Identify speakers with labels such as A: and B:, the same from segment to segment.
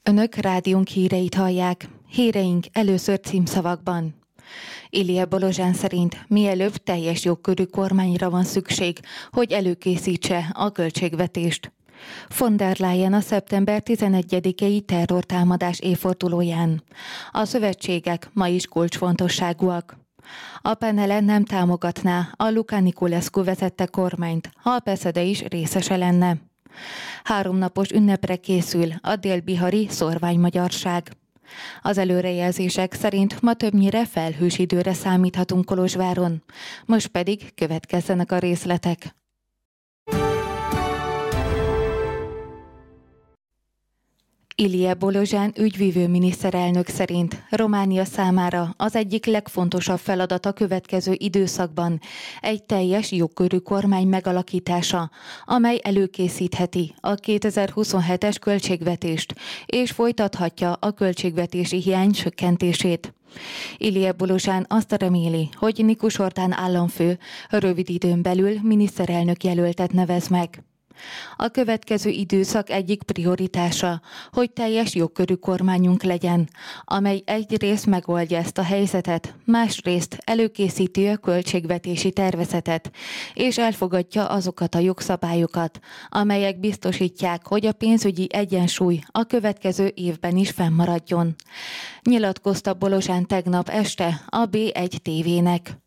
A: Önök rádiónk híreit hallják. Híreink először címszavakban. Ilija Bolozsán szerint mielőbb teljes jogkörű kormányra van szükség, hogy előkészítse a költségvetést. Von der Leyen a szeptember 11-i terrortámadás évfordulóján. A szövetségek ma is kulcsfontosságúak. A Penele nem támogatná a Luca Niculescu vezette kormányt, ha a PSZD is részese lenne. 3 napos ünnepre készül a dél-bihari szórványmagyarság. Az előrejelzések szerint ma többnyire felhős időre számíthatunk Kolozsváron. Most pedig következzenek a részletek. Ilija Bolozsán ügyvívő miniszterelnök szerint Románia számára az egyik legfontosabb feladat a következő időszakban egy teljes jogkörű kormány megalakítása, amely előkészítheti a 2027-es költségvetést és folytathatja a költségvetési hiány csökkentését. Ilija Bolozsán azt reméli, hogy Nikus Orbán államfő rövid időn belül miniszterelnök jelöltet nevez meg. A következő időszak egyik prioritása, hogy teljes jogkörű kormányunk legyen, amely egyrészt megoldja ezt a helyzetet, másrészt előkészíti a költségvetési tervezetet, és elfogadja azokat a jogszabályokat, amelyek biztosítják, hogy a pénzügyi egyensúly a következő évben is fennmaradjon. Nyilatkozta Bolozsán tegnap este a B1 TV-nek.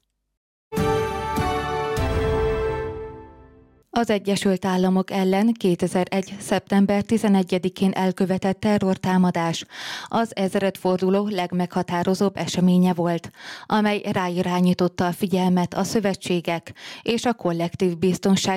A: Az Egyesült Államok ellen 2001. szeptember 11-én elkövetett terrortámadás az ezredforduló legmeghatározóbb eseménye volt, amely ráirányította a figyelmet a szövetségek és a kollektív biztonság